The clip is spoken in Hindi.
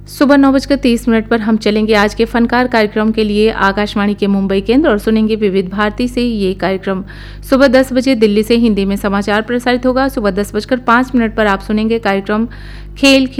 सुबह 9:30 पर हम चलेंगे आज के फनकार कार्यक्रम के लिए आकाशवाणी के मुंबई केंद्र और सुनेंगे विविध भारती से ये कार्यक्रम। सुबह 10 बजे दिल्ली से हिंदी में समाचार प्रसारित होगा। सुबह 10:05 पर आप सुनेंगे कार्यक्रम खेल